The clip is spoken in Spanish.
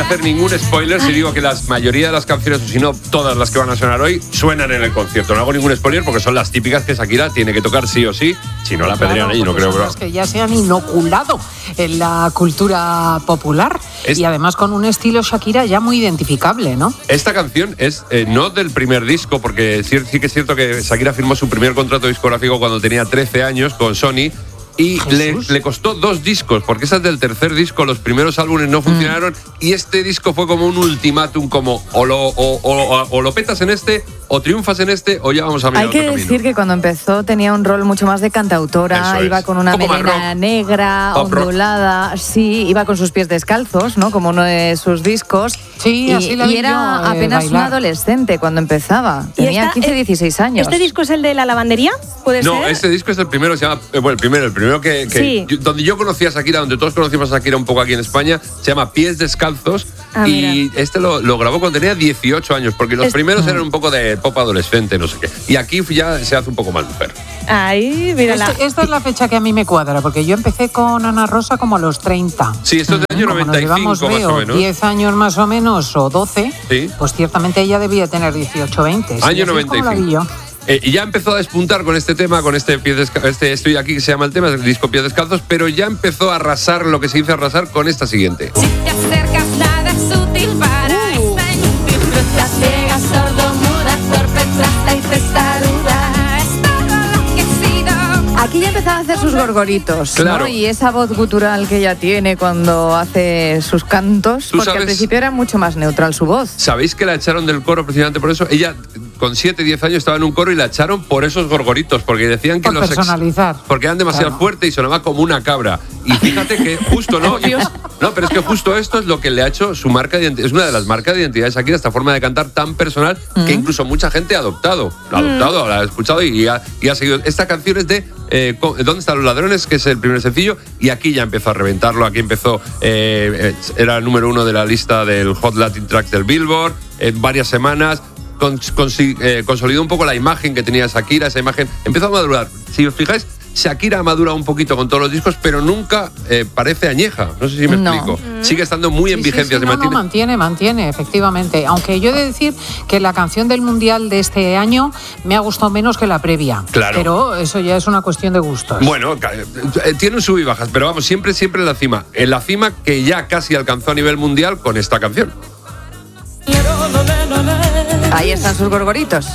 hacer ningún spoiler si digo que la mayoría de las canciones, o si no todas las que van a sonar hoy, suenan en el concierto. No hago ningún spoiler porque son las típicas que Shakira tiene que tocar sí o sí, si no la pedrían allí, no creo. Son las que ya se han inoculado en la cultura popular y además con un estilo Shakira ya muy identificable, ¿no? Esta canción es no del primer disco, porque sí que es cierto que Shakira firmó su primer contrato discográfico cuando tenía 13 años con Sony. Y le costó 2 discos, porque esa es del tercer disco, los primeros álbumes no funcionaron y este disco fue como un ultimátum, como o lo petas en este, o triunfas en este, o ya vamos a mirar otro camino. Hay que decir que cuando empezó tenía un rol mucho más de cantautora, iba con una melena negra, ondulada, iba con sus pies descalzos, ¿no? Como uno de sus discos. Sí, así la vi yo, era apenas una adolescente cuando empezaba, tenía 15, 16 años. ¿Este disco es el de La Lavandería? ¿Puede ser? No, este disco es el primero, se llama, el primero que donde yo conocí a Shakira, donde todos conocimos a Shakira un poco aquí en España, se llama Pies Descalzos. Y este lo grabó cuando tenía 18 años, porque los primeros eran un poco de pop adolescente, no sé qué. Y aquí ya se hace un poco más mujer. Ahí, mírala. Esta es la fecha que a mí me cuadra, porque yo empecé con Ana Rosa como a los 30. Sí, esto es del año 95 más o menos. 10 años más o menos, o 12, pues ciertamente ella debía tener 18, 20. Año 95. Y ya empezó a despuntar con este tema, con este Estoy aquí, que se llama el tema, el disco Pies Descalzos, pero ya empezó a arrasar lo que se dice arrasar con esta siguiente. Si te acercas, nada es útil para esta inútil fruta ciega, sordomuda, torpe, trasta y testaruda. Es todo lo que he sido. Aquí ya empezaba a hacer sus gorgoritos, claro, ¿no? Y esa voz gutural que ella tiene cuando hace sus cantos, porque al principio era mucho más neutral su voz. ¿Sabéis que la echaron del coro precisamente por eso? Ella con 7, 10 años estaba en un coro y la echaron por esos gorgoritos, porque decían que porque eran demasiado fuertes y sonaba como una cabra. Y fíjate que justo pero es que justo esto es lo que le ha hecho su marca de identidad. Es una de las marcas de identidad de Shakira, esta forma de cantar tan personal que incluso mucha gente ha adoptado. La ha escuchado y ha seguido. Esta canción es de ¿Dónde están los ladrones?, que es el primer sencillo, y aquí ya empezó a reventarlo. Aquí empezó, era el número 1 de la lista del Hot Latin Tracks del Billboard en varias semanas. Consolidó un poco la imagen que tenía Shakira, esa imagen empezó a madurar. Si os fijáis, Shakira ha madurado un poquito con todos los discos, pero nunca parece añeja. No sé si me explico. Sigue estando muy en vigencia. Mantiene, efectivamente. Aunque yo he de decir que la canción del Mundial de este año me ha gustado menos que la previa. Claro. Pero eso ya es una cuestión de gustos. Bueno, tiene un sub y bajas, pero vamos, siempre en la cima. En la cima que ya casi alcanzó a nivel mundial con esta canción. Ahí están sus gorgoritos.